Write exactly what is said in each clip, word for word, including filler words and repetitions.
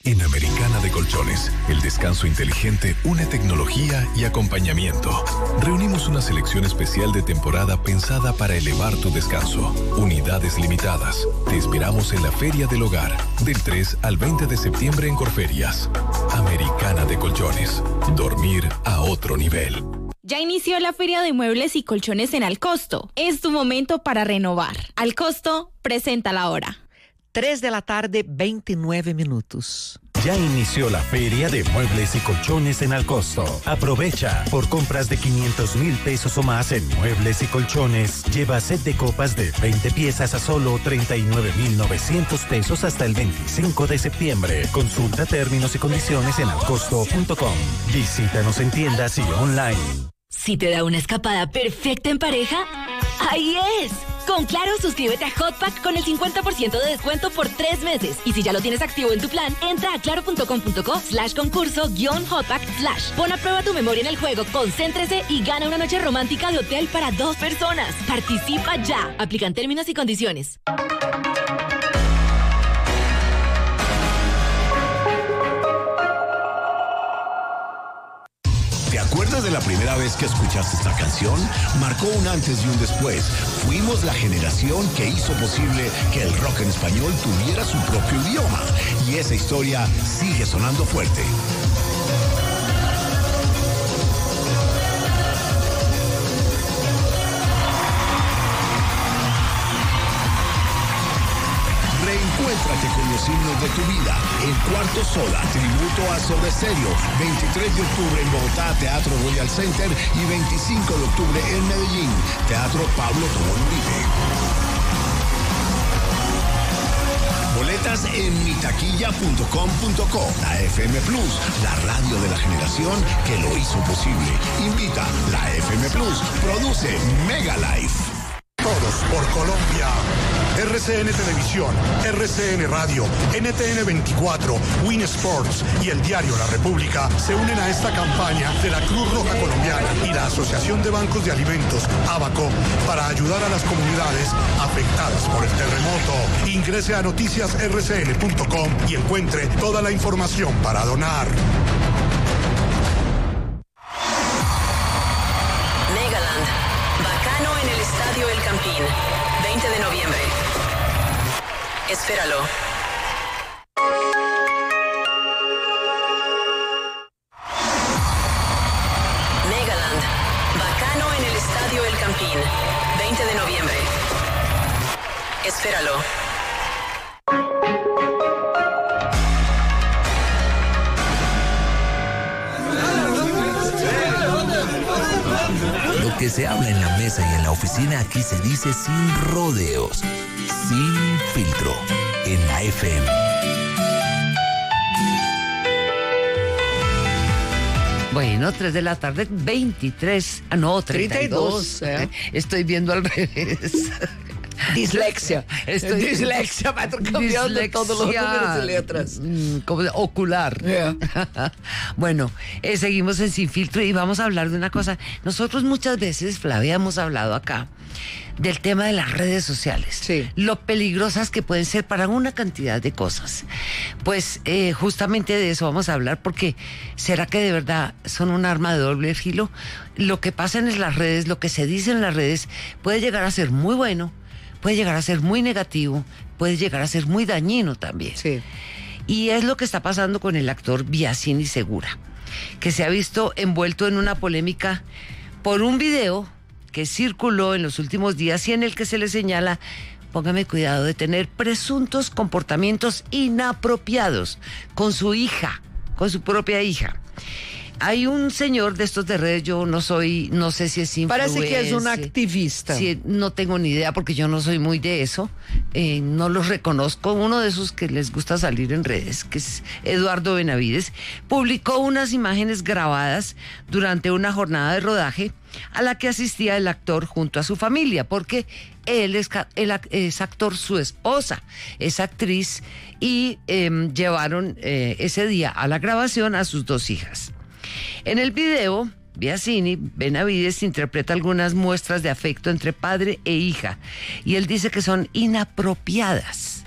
En Americana de Colchones, el descanso inteligente une tecnología y acompañamiento. Reunimos una selección especial de temporada pensada para elevar tu descanso. Unidades limitadas. Te esperamos en la Feria del Hogar, del tres al veinte de septiembre en Corferias. Americana de Colchones. Dormir a otro nivel. Ya inició la Feria de Muebles y Colchones en Alcosto. Es tu momento para renovar. Alcosto presenta la hora. tres de la tarde, veintinueve minutos. Ya inició la Feria de Muebles y Colchones en Alcosto. Aprovecha. Por compras de quinientos mil pesos o más en Muebles y Colchones, lleva set de copas de veinte piezas a solo treinta y nueve mil novecientos pesos hasta el veinticinco de septiembre. Consulta términos y condiciones en alcosto punto com. Visítanos en tiendas y online. Si te da una escapada perfecta en pareja, ¡ahí es! Con Claro, suscríbete a Hotpack con el cincuenta por ciento de descuento por tres meses. Y si ya lo tienes activo en tu plan, entra a claro punto com punto co slash concurso guión Hotpack slash. Pon a prueba tu memoria en el juego, concéntrese y gana una noche romántica de hotel para dos personas. Participa ya. Aplican términos y condiciones. ¿Te acuerdas de la primera vez que escuchaste esta canción? Marcó un antes y un después. Fuimos la generación que hizo posible que el rock en español tuviera su propio idioma. Y esa historia sigue sonando fuerte. Reencuéntrate con los himnos de tu vida. El Cuarto Soda, tributo a Soda Stereo. veintitrés de octubre en Bogotá, Teatro Royal Center. Y veinticinco de octubre en Medellín, Teatro Pablo Tobón Uribe. Boletas en mi taquilla punto com punto co. La F M Plus, la radio de la generación que lo hizo posible. Invita la F M Plus. Produce Mega Life. Todos por Colombia. R C N Televisión, R C N Radio, N T N veinticuatro, Win Sports y el diario La República se unen a esta campaña de la Cruz Roja Colombiana y la Asociación de Bancos de Alimentos, ABACO, para ayudar a las comunidades afectadas por el terremoto. Ingrese a noticias r c n punto com y encuentre toda la información para donar. Megaland, Bacano en el Estadio El Campín, veinte de noviembre. Espéralo. Megaland, Bacano en el Estadio El Campín, veinte de noviembre. Espéralo. Lo que se habla en la mesa y en la oficina aquí se dice sin rodeos, sin filtro, en la F M. Bueno, tres de la tarde, veintitrés, ah no, treinta y dos. treinta y dos, ¿eh? Estoy viendo al revés. Dislexia. Estoy Dislexia, maestro, cambiando todos los números y letras. Como de ocular. Yeah. Bueno, eh, seguimos en Sin Filtro y vamos a hablar de una cosa. Nosotros muchas veces, Flavia, hemos hablado acá del tema de las redes sociales. Sí. Lo peligrosas que pueden ser para una cantidad de cosas. Pues eh, justamente de eso vamos a hablar, porque ¿será que de verdad son un arma de doble filo? Lo que pasa en las redes, lo que se dice en las redes, puede llegar a ser muy bueno, puede llegar a ser muy negativo, puede llegar a ser muy dañino también. Sí. Y es lo que está pasando con el actor Biasini Segura, que se ha visto envuelto en una polémica por un video que circuló en los últimos días y en el que se le señala, póngame cuidado, de tener presuntos comportamientos inapropiados con su hija, con su propia hija. Hay un señor de estos de redes, yo no soy, no sé si es influencer. Parece que es un activista. Sí, no tengo ni idea porque yo no soy muy de eso, eh, no los reconozco. Uno de esos que les gusta salir en redes, que es Eduardo Benavides, publicó unas imágenes grabadas durante una jornada de rodaje a la que asistía el actor junto a su familia, porque él es, él es actor, su esposa es actriz, y eh, llevaron eh, ese día a la grabación a sus dos hijas. En el video, Biasini Benavides interpreta algunas muestras de afecto entre padre e hija, y él dice que son inapropiadas.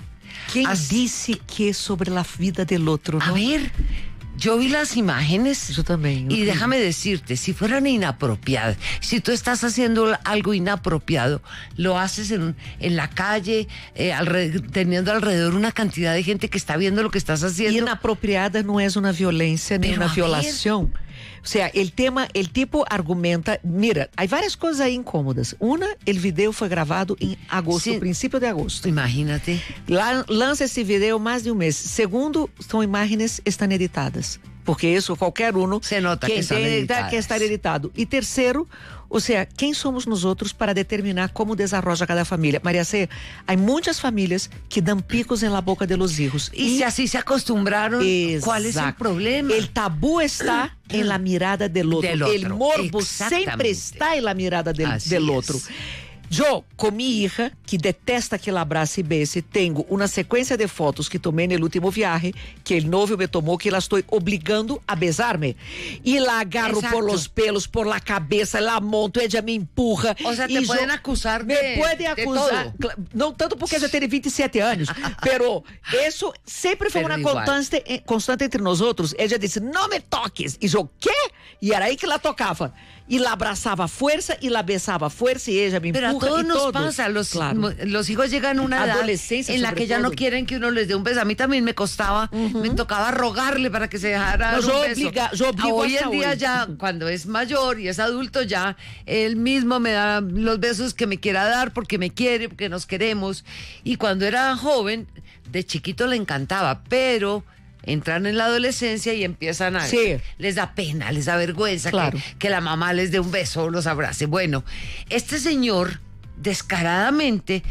¿Quién As... dice que es sobre la vida del otro? ¿No? A ver, yo vi las imágenes. Yo también. Y déjame decirte, si fueran inapropiadas, si tú estás haciendo algo inapropiado, lo haces en, en la calle, eh, alrededor, teniendo alrededor una cantidad de gente que está viendo lo que estás haciendo. Inapropiada no es una violencia ni una violación. O sea, el tema, el tipo argumenta, mira, hay varias cosas ahí incómodas. Una, el video fue grabado en agosto, sí, principio de agosto. Imagínate. La, lanza esse video más de un mes. Segundo, son imágenes están editadas. Porque eso, qualquer uno se nota que, que, están editadas. que está editado. E terceiro, ou seja, quem somos nós outros para determinar como desarrolla cada família? Maria C, há muitas famílias que dão picos na boca de los hijos. E se assim se acostumbraram, qual é o problema? O tabu está em la mirada del outro. Del outro. El morbo sempre está em la mirada del, del outro. Eu, com minha hija, que detesta que ela abrace e beije, tenho uma sequência de fotos que tomei no último viaje, que o novio me tomou, que ela estou obrigando a besar-me. E la agarro Exacto. por los pelos, por la cabeça, la monto, ella me empurra. O sea, te podem acusar de Me podem acusar. Não tanto porque eu já tenho vinte e sete anos, pero isso sempre foi pero uma constante, constante entre nós outros. Ela disse, não me toques. E eu, quê? E era aí que ela tocava. Y la abrazaba a fuerza y la besaba a fuerza y ella me empuja. Pero a todos y nos todo. pasa, los, claro. los hijos llegan a una edad en la que ya todo. no quieren que uno les dé un beso. A mí también me costaba, uh-huh. me tocaba rogarle para que se dejara no, dar un beso. Obliga, yo obligo hoy en día hoy. ya, cuando es mayor y es adulto, ya él mismo me da los besos que me quiera dar porque me quiere, porque nos queremos. Y cuando era joven, de chiquito le encantaba, pero entran en la adolescencia y empiezan a... Sí. Les da pena, les da vergüenza claro. que, que la mamá les dé un beso o los abrace. Bueno, este señor descaradamente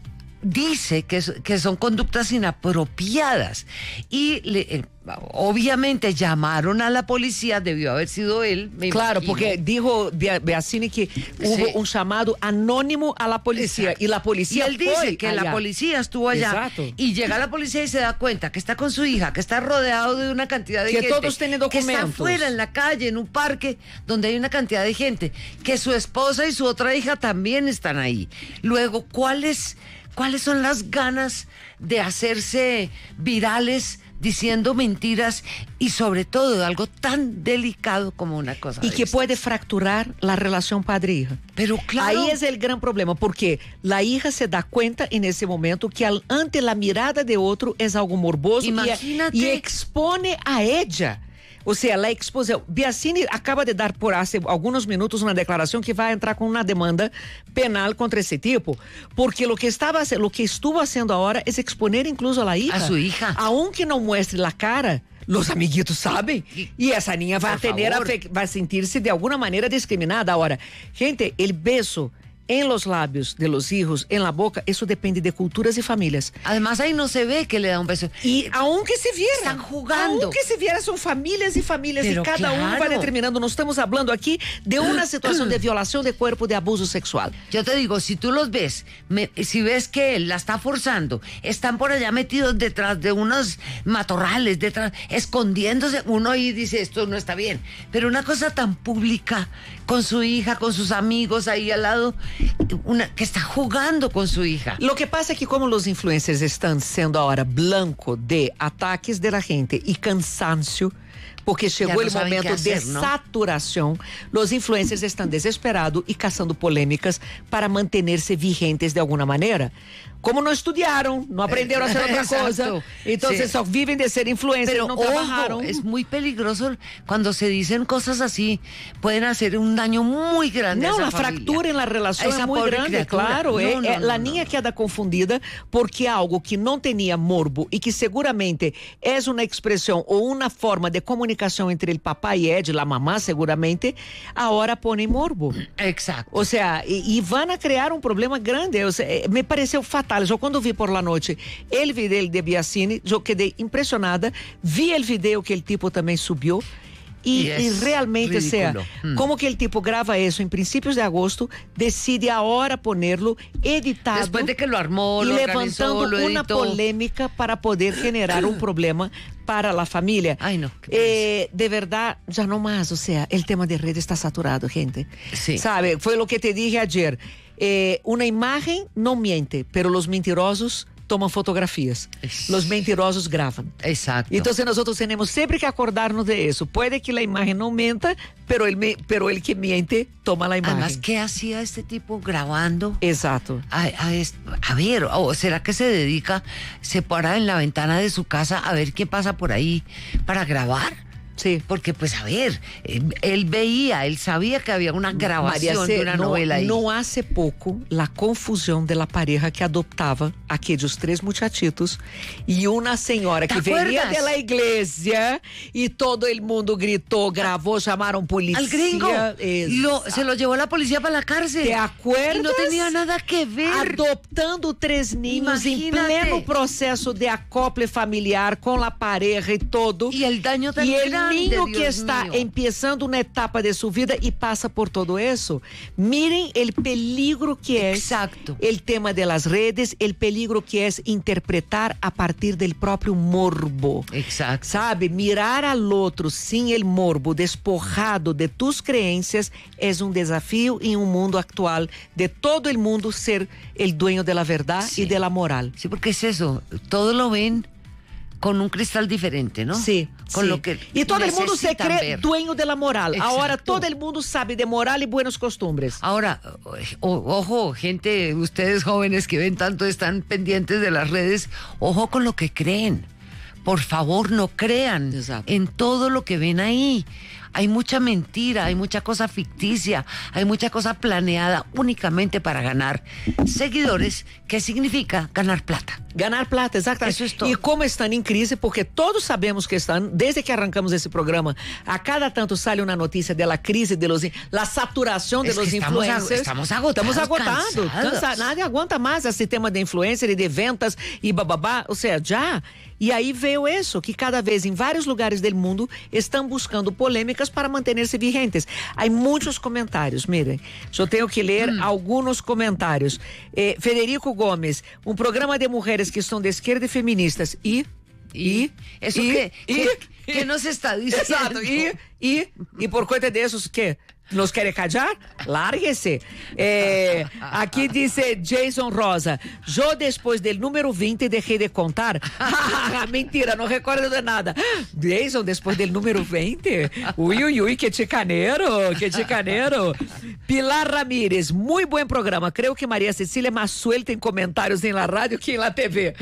dice que, que son conductas inapropiadas y le, eh, obviamente llamaron a la policía, debió haber sido él, me Claro, imagino. porque dijo Beassini que hubo sí. un llamado anónimo a la policía. Exacto. Y la policía Y él dice que allá. la policía estuvo allá. Exacto. Y llega la policía y se da cuenta que está con su hija, que está rodeado de una cantidad de que gente. Que todos tienen documentos. Que está afuera en la calle, en un parque, donde hay una cantidad de gente. Que su esposa y su otra hija también están ahí. Luego, ¿cuáles, cuáles son las ganas de hacerse virales diciendo mentiras y sobre todo de algo tan delicado como una cosa y de que esta. puede fracturar la relación padre-hija? Pero claro, ahí es el gran problema, porque la hija se da cuenta en ese momento que al, ante la mirada de otro es algo morboso Imagínate. y, y expone a ella. Ou seja, a exposição. Beassini acaba de dar por hace alguns minutos uma declaração que vai entrar com uma demanda penal contra esse tipo, porque o que estava, o que estuvo haciendo agora é exponer incluso a la hija. A su hija. Aunque não muestre la cara, los amiguitos sabem. E essa niña vai ter, vai sentir-se de alguma maneira discriminada. Agora, gente, el beso en los labios de los hijos, en la boca, eso depende de culturas y familias. Además ahí no se ve que le da un beso. Y aunque se viera. Están jugando. Aunque se viera, son familias y familias. Pero y cada claro. uno va determinando. No estamos hablando aquí de una situación de violación de cuerpo, de abuso sexual. Yo te digo, si tú los ves, me, si ves que él la está forzando, están por allá metidos detrás de unos matorrales, detrás, escondiéndose, uno ahí dice, esto no está bien. Pero una cosa tan pública, con su hija, con sus amigos ahí al lado, una, que está jugando con su hija. Lo que pasa es que como los influencers están siendo ahora blanco de ataques de la gente y cansancio, porque chegou o momento hacer, de ¿no? saturação, os influencers estão desesperados e caçando polêmicas para manter-se vigentes de alguma maneira. Como não estudiaram, não aprenderam a hacer outra coisa, então sí. só vivem de ser influencers, Pero, não ojo, trabalharam. Es muy peligroso cuando se dicen cosas así, pueden hacer un daño muy grande Não, a esa a fractura familia. na relação essa é muito grande, criatura. claro. No, é, no, é, no, a no. niña queda confundida porque algo que não tinha morbo e que seguramente é uma expressão ou uma forma de comunicação entre o papai e Ed, a mamá seguramente, agora põe morbo. Exacto. Ou seja, e, e van a criar um problema grande. O sea, me pareceu fatal. Eu quando vi por la noite el video de Beassini, eu quedei impressionada. Vi o vídeo que o tipo também subiu. E, yes, e realmente, ridículo. o sea, hmm. como que o tipo grava isso em princípios de agosto, decide agora ponerlo editado. Después de que lo armó, e lo levantando organizó, lo uma editó. polêmica para poder generar um problema para a família. Ai, não. Eh, de verdade, já não mais, o sea, o tema de rede está saturado, gente. Sí. Sabe, foi o que te dije ayer. Eh, uma imagem não miente, pero os mentirosos tomam fotografias. Os mentirosos gravam. Exato. Então, nós temos sempre que acordarnos de isso. Pode que a imagem não menta, pero el, me, pero el que miente toma a imagem. Además, ¿qué hacía este tipo grabando? Exato. A, a, a ver, ¿o será que se dedica, se para en la ventana de su casa a ver qué pasa por ahí para grabar? Sí. Porque, pues, a ver, él, él veía, él sabía que había una grabación Maria, de una no, novela ahí. Não hace pouco, a confusão de la pareja que adoptava aqueles três muchachitos e uma senhora que venia de la igreja e todo el mundo gritou, gravou, chamaram polícia. Al gringo, lo, se lo llevó la policía para la cárcel. ¿Te acuerdas? Y no tenía nada que ver. Adoptando três niños em pleno processo de acople familiar com a pareja e todo. E el daño tan e grande. Niño que Dios está mío. empezando una etapa de su vida y pasa por todo eso. Miren el peligro que Exacto. es el tema de las redes, el peligro que es interpretar a partir del propio morbo. Exacto. Sabe, mirar al otro sin el morbo, despojado de tus creencias, es un desafío en un mundo actual de todo el mundo ser el dueño de la verdad Sí. y de la moral. Sí, porque es eso, todo lo ven con un cristal diferente, ¿no? Sí, con sí. lo que y todo el mundo se necesitan cree ver. dueño de la moral. Exacto. Ahora todo el mundo sabe de moral y buenos costumbres. Ahora, o- ojo, gente, ustedes jóvenes que ven tanto, están pendientes de las redes, ojo con lo que creen. Por favor, no crean Exacto. en todo lo que ven ahí. Hay mucha mentira, hay mucha cosa ficticia, hay mucha cosa planeada únicamente para ganar seguidores, que significa ganar plata. Ganar plata, exatamente. Eso es todo. E como estão em crise, porque todos sabemos que estão, desde que arrancamos esse programa, a cada tanto sale uma notícia da crise, de los, la saturação de Es los que estamos influencers. ag- estamos agotados, Estamos agotados. cansados. Cansa, nadie aguanta mais esse tema de influencer e de ventas e bababá. Ou seja, já. E aí veio isso, que cada vez em vários lugares do mundo estão buscando polêmicas para manter-se vigentes. Há muitos comentários, miren. Eu tenho que ler hum. alguns comentários. Eh, Federico Gomes, um programa de mulheres que estão de esquerda e feministas. E? E? Isso e, que, e, que, que nos está dizendo? Exato. E, e, e por conta desses, que? Nos querem callar? Largue-se. Eh, aqui dice Jason Rosa. Eu, depois do número vinte, deixei de contar. Mentira, não recordo de nada. Jason, depois do número vinte? Ui, ui, ui, que chicaneiro, que chicaneiro. Pilar Ramírez, muito bom programa. Creio que Maria Cecília é mais suelta em comentários em la rádio que em la T V.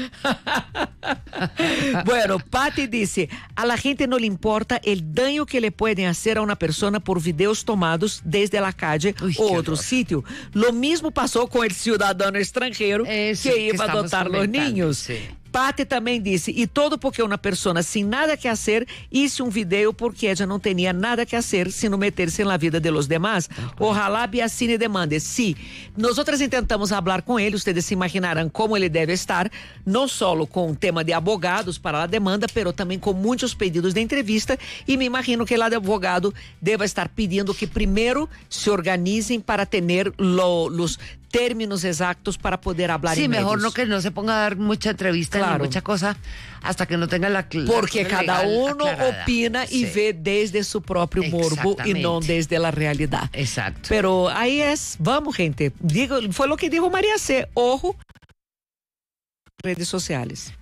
Bueno, Patti disse: a la gente não lhe importa el daño que le pueden hacer a una persona por videos tomados desde la calle Uy, o outro sítio. Lo mismo passou com el ciudadano estrangeiro Eso que que iba a estamos adotar los comentando, niños. sí. Patti também disse, e todo porque uma pessoa sem nada que fazer hizo um vídeo porque ela não tinha nada que fazer sino meter-se na vida de los demás. Ojalá Biasini demande. Sí, nosotras intentamos falar com ele, ustedes se imaginarão como ele deve estar, não só com o tema de abogados para a demanda, pero também com muitos pedidos de entrevista, e me imagino que o advogado deva estar pedindo que primeiro se organizem para ter lo, los términos exactos para poder hablar Sí, en mejor medios. no que no se ponga a dar mucha entrevista Claro. ni mucha cosa hasta que no tenga la cl- Porque la cada legal uno aclarada. opina y Sí. ve desde su propio morbo y Exactamente. no desde la realidad. Exacto. Pero ahí es, vamos gente, digo, fue lo que dijo María C. Ojo, redes sociales.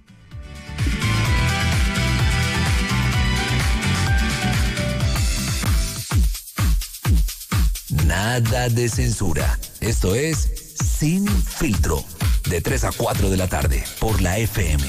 Nada de censura. Esto es Sin Filtro. De tres a cuatro de la tarde por la F M.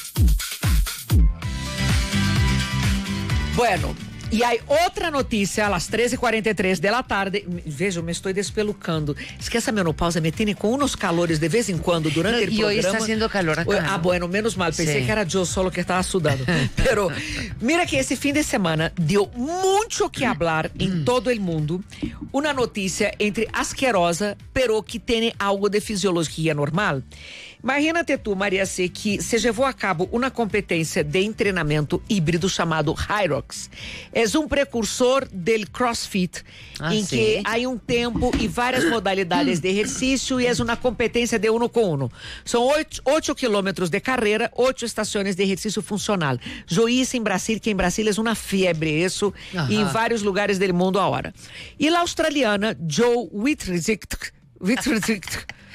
Bueno, e aí outra notícia às treze e quarenta e três da tarde. Veja, eu me estou despelucando. Es que essa menopausa me tiene com unos calores de vez em quando durante No, el y programa. hoy está haciendo calor acá, Ah, ¿no? bueno, menos mal. Pensei Sí. que era yo solo que estava sudando. Pero mira que esse fim de semana deu muito que hablar em todo o mundo. Uma notícia entre asquerosa, pero que tem algo de fisiologia normal. Imagina-te tu, Maria C, que se levou a cabo uma competência de treinamento híbrido chamado Hyrox. É um precursor del CrossFit, Ah, em sim. que há um tempo e várias modalidades de exercício e é uma competência de uno com uno. São oito, oito quilômetros de carreira, oito estações de exercício funcional. Eu hice em Brasil, que em Brasil é uma febre isso, Ajá. e em vários lugares do mundo agora. E a australiana Jo Whitridge, Whitridge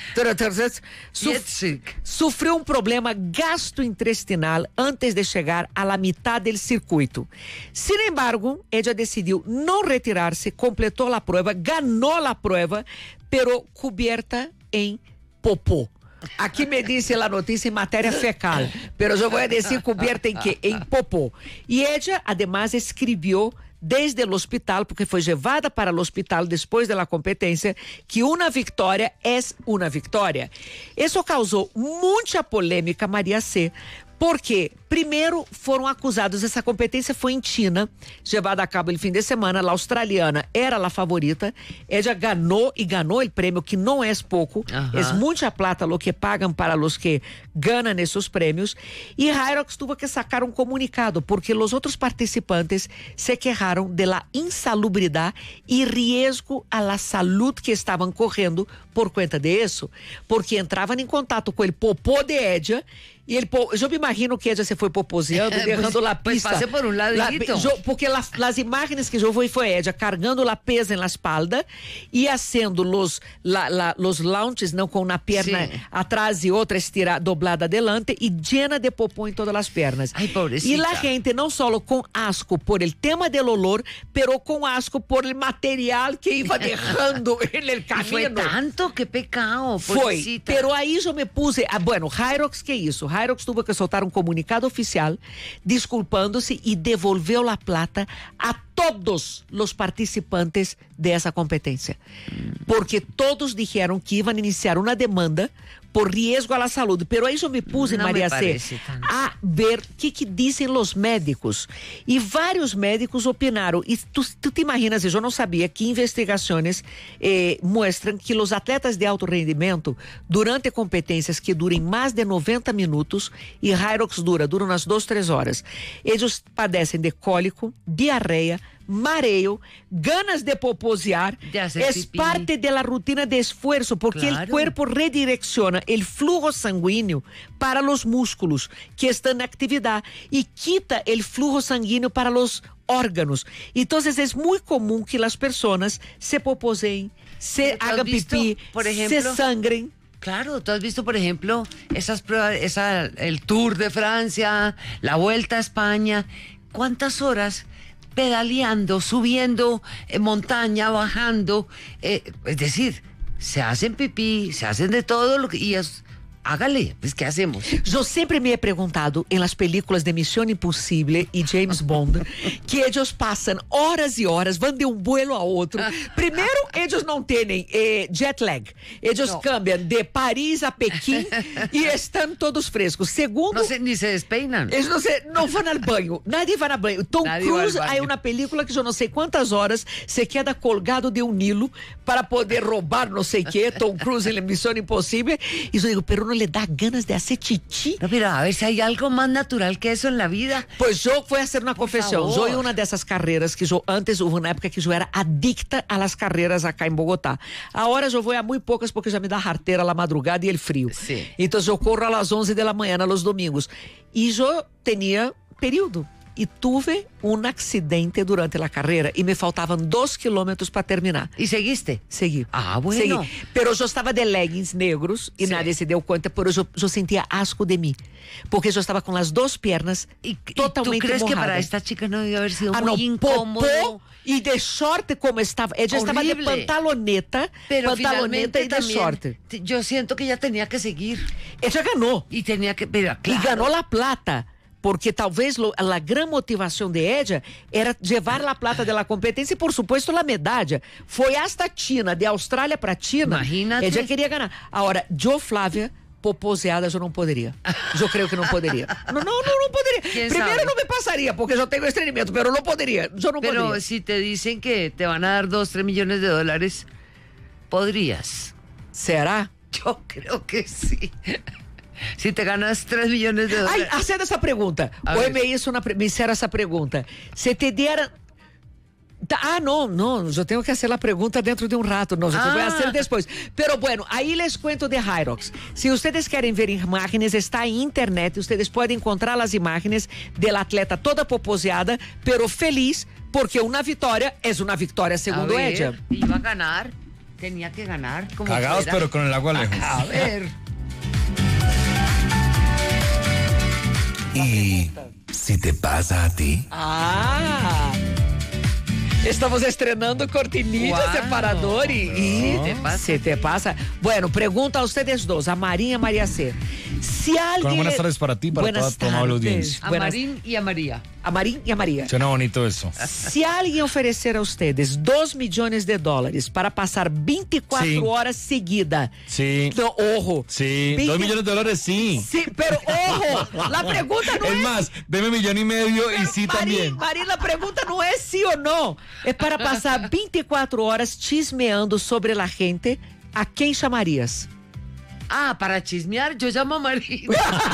Suf sufriu um problema gastrointestinal antes de chegar à la mitad del circuito. Sin embargo, ella decidiu não retirar-se, completou a prova, ganhou a prova, pero cubierta em popô. Aqui me disse a notícia em matéria fecal, pero eu vou dizer cubierta em que? Em popô. E ella, además, escreveu desde o hospital, porque foi levada para o hospital depois da competência, que uma vitória é uma vitória. Isso causou muita polêmica, Maria C., porque, primeiro, foram acusados, essa competência foi em China, levada a cabo no fim de semana, a australiana era a favorita, ella ganhou e ganhou o prêmio, que não é pouco, uh-huh. é muita plata lo que pagam para os que ganham esses prêmios, e Hyrox tuvo que sacar um comunicado, porque os outros participantes se quejaram de la insalubridade e risco a la salud que estavam correndo por conta disso, porque entravam em contato com o popô de ella. E ele, eu me imagino que ella se foi poposeando, derrando la pista. Pues por un ladito. La, porque la, las imágenes que eu vi foi ella cargando la pesa en la espalda e haciendo los, la, la, los launches, não, com uma perna sí. atrás e outra estirada, doblada adelante e llena de popô em todas as pernas. Ai, pobrecita. E la gente não só com asco por el tema del olor, pero com asco por el material que iba dejando en el camino. Foi tanto, que pecado, pobrecita. Foi, pero aí eu me puse, ah, bueno, Hyrox, que isso? Hyrox tuvo que soltar um comunicado oficial desculpando-se e devolveu a plata a todos os participantes dessa competência. Porque todos dijeron que iam iniciar uma demanda por riesgo à la saúde. Pero aí eu me puse, Não Maria me C., a ver o que, que dizem os médicos. E vários médicos opinaram. E tu, tu te imaginas, eu não sabia que investigações eh, mostram que os atletas de alto rendimento, durante competências que durem mais de noventa minutos, e Hyrox dura, dura umas duas, três horas, eles padecem de cólico, diarreia, mareo, ganas de poposear, es parte de la rutina de esfuerzo, porque claro. el cuerpo redirecciona el flujo sanguíneo para los músculos que están en actividad y quita el flujo sanguíneo para los órganos. Entonces es muy común que las personas se poposeen, se hagan pipí, por ejemplo, se sangren. Claro, tú has visto, por ejemplo, esas pruebas, esa, el Tour de Francia, la Vuelta a España, ¿cuántas horas pedaleando, subiendo eh, montaña, bajando? Eh, es decir, se hacen pipí, se hacen de todo lo que... Y es, hágale, pues, ¿qué hacemos? Eu sempre me he preguntado en las películas de Misión Impossible y James Bond que ellos pasan horas y horas, van de un vuelo a otro. Primero, ellos no tienen eh, jet lag. Ellos no. cambian de París a Pekín y están todos frescos. Segundo, no se, ni se despeinan. Ellos no, se, no van al baño. Nadie va al baño. Tom Nadie Cruise, hay una película que yo no sé cuántas horas se queda colgado de un hilo para poder robar no sé qué. Tom Cruise en la Misión Impossible. Y yo digo, pero no le da ganas de hacer chichi. No, pero a ver si hay algo más natural que eso en la vida. Pues yo voy a hacer una Por confesión. Favor. Yo una de esas carreras que yo antes hubo una época que yo era adicta a las carreras acá en Bogotá. Ahora yo voy a muy pocas porque ya me da jartera la madrugada y el frío. Sí. Entonces yo corro a las once de la mañana los domingos. Y yo tenía período. E tuve um acidente durante a carreira e me faltavam dois quilômetros para terminar. E seguiste? Segui. Ah, bueno. Segui. Pero eu estava de leggings negros e sí. nadie se deu conta, pero eu, eu sentia asco de mim. Porque eu estava com as duas pernas e, totalmente ¿Y tú crees mojadas. que para esta chica no debe haber sido ah, muy no, incómodo? Popó e de short como estava. Ella estava de pantaloneta, pero pantaloneta e de short. Eu sinto que ella tenía que seguir. Ella ganhou. E tenía que, pero, claro. E ganhou a plata. Porque talvez a grande motivação de ella era levar a plata da competência e, por supuesto, a medalha. Foi hasta China, de Austrália para China. Imagínate. Ella queria ganhar. Agora, eu, Flávia, poposeada, eu não poderia. Eu creio que não poderia. Não, não, não, não poderia. Primeiro sabe? Não me passaria, porque eu tenho estreñimiento, mas não poderia. Eu não pero poderia. Si te dicen que te van a dar dos, tres millones de dólares, podrías. ¿Será? Yo creo que sí. Si te ganas tres millones de dólares. Ai, hacendo essa pergunta. Hoje me, isso na, me fizeram essa pergunta. Se te deram... Ah, não, não, eu tenho que fazer a pergunta dentro de um rato, não, eu ah. vou fazer depois. Pero bueno, aí les cuento de Hyrox. Se vocês querem ver imagens, está em internet, vocês podem encontrar as imagens da atleta toda poposeada, pero feliz, porque uma vitória é uma vitória segundo ella. E vai ganhar. Tenía que ganar. Como Cagados, fuera. pero con el agua lejos. A ver. ¿Y si te pasa a ti? Ah. Estamos estrenando cortinilla Wow. separador y, y ¿Se te pasa? se te pasa. Bueno, pregunta a ustedes dos, a Marín y a María C. Si alguien Con buenas tardes para ti y para Buenas toda tu amable tardes. audiencia. A Buenas- Marín y a María. A Marín y a María. Suena bonito eso. Si alguien oferecer a ustedes dos millones de dólares para pasar veinticuatro Sí. horas seguidas. Sí. No, ojo. Sí, veinte dos millones de dólares, sí. Sí, pero ojo, la pregunta no Es es... más, deme millón y medio y sí Marín, también. Marín, la pregunta no es sí o no. Es para pasar veinticuatro horas chismeando sobre la gente. ¿A quién llamarías? Ah, para chismear, yo llamo a Marín.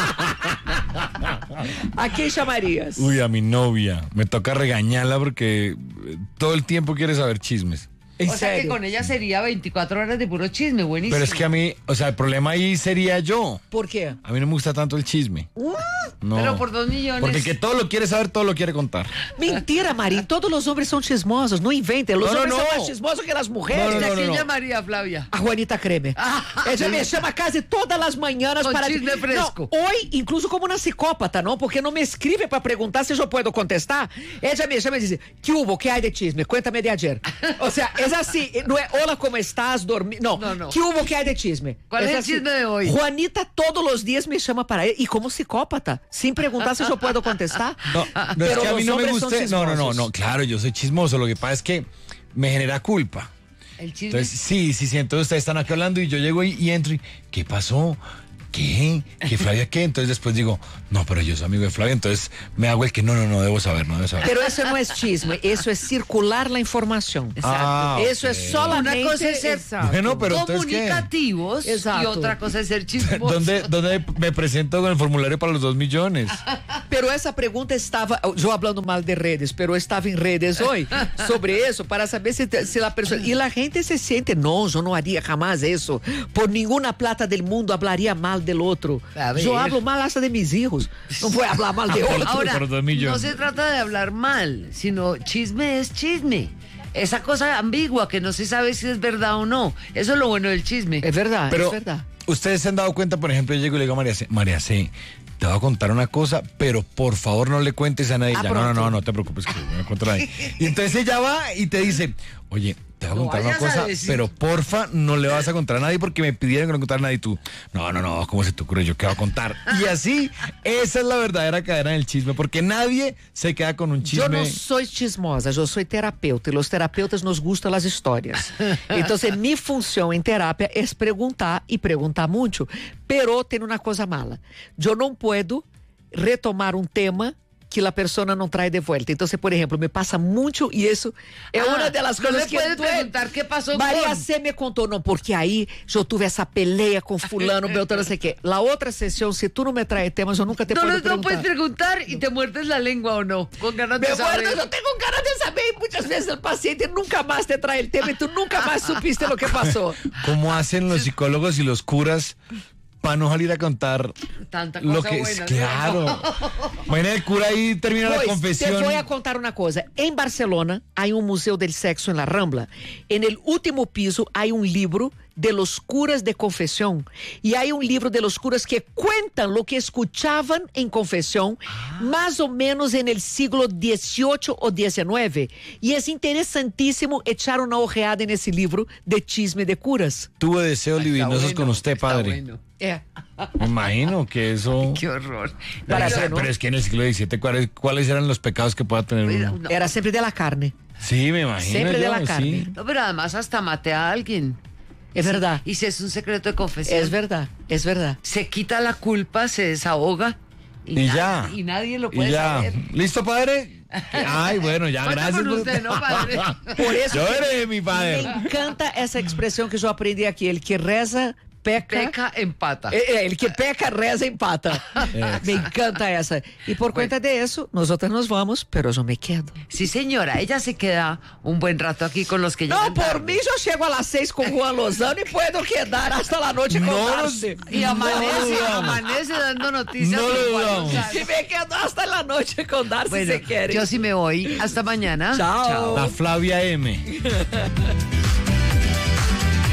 ¿A quién llamarías? Uy, a mi novia. Me toca regañarla porque eh, todo el tiempo quiere saber chismes. ¿En O sea que serio? con ella sería veinticuatro horas de puro chisme, buenísimo. Pero es que a mí, o sea, el problema ahí sería yo. ¿Por qué? A mí no me gusta tanto el chisme. No. Pero por dos millones. Porque el que todo lo quiere saber, todo lo quiere contar. Mentira, Marín. Todos los hombres son chismosos. No inventen. Los No, no, hombres no. son más chismosos que las mujeres. No, no, ¿A no, quién no. llamaría, Flavia? A Juanita Creme. Ella me llama casi todas las mañanas Con para... chisme fresco. No, hoy, incluso como una psicópata, ¿no? Porque no me escribe para preguntar si yo puedo contestar. Ella me llama y dice, ¿qué hubo? ¿Qué hay de chisme? Cuéntame de ayer. O sea, es así. No es, hola, ¿cómo estás? Dormi... No. No, no. ¿Qué hubo? ¿Qué hay de chisme? ¿Cuál es el así. chisme de hoy? Juanita todos los días me llama para él. Y como psicópata, sin preguntar si yo puedo contestar. No, no es Pero que a mí los no me hombres son guste. No, no, no, chismosos. no, claro, yo soy chismoso. Lo que pasa es que me genera culpa. El chisme. Entonces, sí, sí, sí, entonces ustedes están aquí hablando y yo llego y, y entro y, ¿qué pasó? ¿Qué? ¿Qué Flavia qué? Entonces después digo, no, pero yo soy amigo de Flavia, entonces me hago el que no, no, no, debo saber, no debo saber. Pero eso no es chisme, eso es circular la información. Ah, Eso ok. es solamente... Una cosa es ser Exacto. Bueno, pero entonces, ¿qué? comunicativos y Exacto. otra cosa es ser chismosos. ¿Dónde, ¿Dónde me presento con el formulario para los dos millones? Pero esa pregunta estaba, yo hablando mal de redes, pero estaba en redes hoy sobre eso, para saber si, si la persona... Y la gente se siente, no, yo no haría jamás eso. Por ninguna plata del mundo hablaría mal del otro. A ver. Yo hablo mal hasta de mis hijos. No voy a hablar mal de otro. Ahora, por dos millones. no se trata de hablar mal, sino chisme es chisme. Esa cosa ambigua que no se sabe si es verdad o no. Eso es lo bueno del chisme. Es verdad, Pero es verdad. ustedes se han dado cuenta, por ejemplo, yo llego y le digo a María C, María C, te voy a contar una cosa, pero por favor no le cuentes a nadie. Ah, Ya, no, no, pronto. no, no te preocupes que no le cuento a nadie. Y entonces ella va y te dice, oye, te voy a No contar una vayas a cosa, decir. pero porfa no le vas a contar a nadie porque me pidieron que no contara a nadie y tú. No, no, no, ¿cómo se te ocurre? Yo qué voy a contar. Y así, esa es la verdadera cadena del chisme, porque nadie se queda con un chisme. Yo no soy chismosa, yo soy terapeuta y los terapeutas nos gustan las historias. Entonces mi función en terapia es preguntar y preguntar mucho. Pero tiene una cosa mala. Yo no puedo retomar un tema que la persona no trae de vuelta. Entonces, por ejemplo, me pasa mucho y eso es Ah, una de las no cosas le que puedes duele. preguntar qué pasó María con- C me contó, no, porque ahí yo tuve esa pelea con fulano, Beltrán, no sé qué. La otra sesión, si tú no me traes temas, yo nunca te No, puedo no, no preguntar. puedes preguntar y te muerdes la lengua o no, con ganas de Me saber. muerdo, yo tengo ganas de saber y muchas veces el paciente nunca más te trae el tema y tú nunca más supiste lo que pasó. ¿Cómo hacen los psicólogos y los curas para no salir a contar Tanta lo cosa que buena, es? ¿no? Claro. Imagina el cura ahí termina la Pues, confesión. te voy a contar una cosa. En Barcelona hay un museo del sexo en la Rambla. En el último piso hay un libro de los curas de confesión. Y hay un libro de los curas que cuentan lo que escuchaban en confesión, más o menos en el siglo dieciocho o diecinueve. Y es interesantísimo echar una ojeada en ese libro de chisme de curas. Tuve deseos libidinosos bueno, con usted, está padre. bueno. Eh, Me imagino que eso... Qué horror. Para pero, hacer, ¿no? pero es que en el siglo diecisiete, ¿cuáles, ¿cuáles eran los pecados que pueda tener uno? No, Era siempre de la carne. Sí, me imagino. Siempre de yo, la carne. sí. no, pero además hasta maté a alguien. Es verdad. Y si es un secreto de confesión. Es verdad, es verdad. Se quita la culpa, se desahoga. Y na- ya. Y nadie lo Y puede ya. saber. ¿Listo, padre? Ay, bueno, ya, Cuenta gracias. con usted, ¿no, padre? Por eso Yo que eres mi padre. me encanta esa expresión que yo aprendí aquí. El que reza, peca. Peca, empata. Eh, eh, el que peca, reza, empata. Me encanta esa. Y por cuenta de eso, nosotros nos vamos, pero yo me quedo. Sí, señora, ella se queda un buen rato aquí con los que No, llegan por tarde. mí yo llego a las seis con Juan Lozano y puedo quedar hasta la noche con No, Darcy. Y amanece, No, no. amanece dando noticias. No con lo Juan dudamos. Lozano. Y me quedo hasta la noche con Darcy Bueno, si quiere. yo sí me voy. Hasta mañana. Chao. La Flavia M.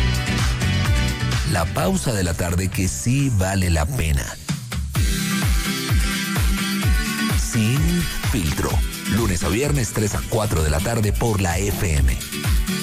la pausa de la tarde que sí vale la pena. Sin Filtro. Lunes a viernes, tres a cuatro de la tarde por la F M.